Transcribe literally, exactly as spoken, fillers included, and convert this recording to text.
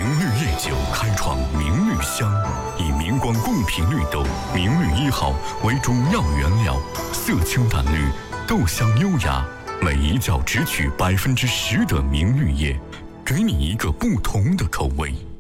绿叶酒开创明绿香，以明光贡品绿豆明绿一号为主要原料，色清淡绿，豆香优雅，每一窖只取百分之十的明绿叶，给你一个不同的口味。